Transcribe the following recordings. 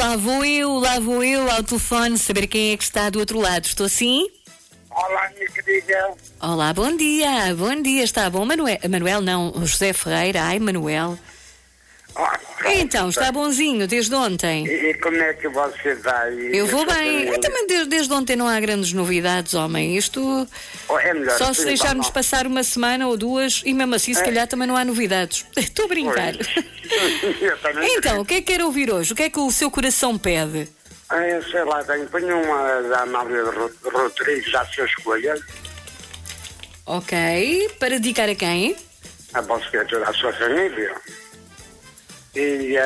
lá vou eu ao telefone saber quem é que está do outro lado. Estou sim? Olá, minha querida. Olá, bom dia, está bom? Manuel não, José Ferreira, ai Manuel. Então, está bonzinho desde ontem? E como é que você vai? Eu vou bem. Eu também desde ontem não há grandes novidades, homem. Isto É melhor, só se deixarmos passar uma semana ou duas e mesmo assim se calhar também não há novidades. Estou a brincar. Então, o que é que quer ouvir hoje? O que é que o seu coração pede? Sei lá, ponho uma da Amália Rodrigues à sua escolha. Ok, para dedicar a quem? A vossa criatura, à sua família. E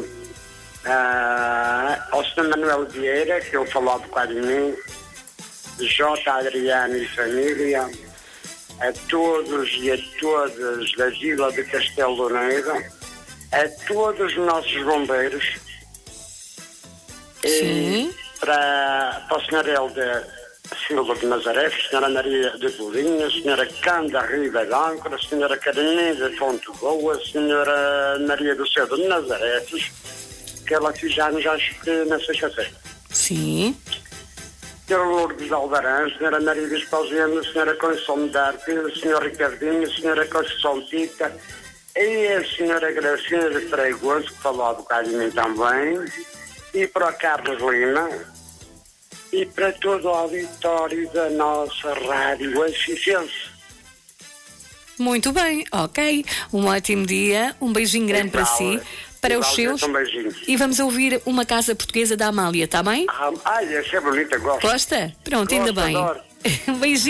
ao Sr. Manuel Vieira, que ele falou há bocado de mim, J. Adriano e família, a todos e a todas da Vila de Castelo do Neiro, a todos os nossos bombeiros, Sim. e para o Sr. Helder Silva de Nazaré, a Sra. Maria de Bolinha, a Sra. Canda Riba de Âncora, a Sra. Carolina de Fonte Boa, a Sra. Maria do Céu de Nazaré, que ela fizemos acho que na sexta-feira. Sim. Sr. Lourdes Alvarães, a Sra. Maria de Esposeno, a Sra. Conceição Medarte, a Sr. Ricardinho, a Sra. Conceição Tita e a Sra. Gracinha de Fregoso, que falou há bocado de mim também, e para o Carlos Lima, e para todo o auditório da nossa rádio Assistência. Muito bem, ok. Um ótimo dia, um beijinho grande para si, para os seus. Um beijinho. E vamos ouvir uma casa portuguesa da Amália, está bem? Essa é bonita, gosto. Gosta? Pronto, ainda Gosto, bem. adoro. Um beijinho.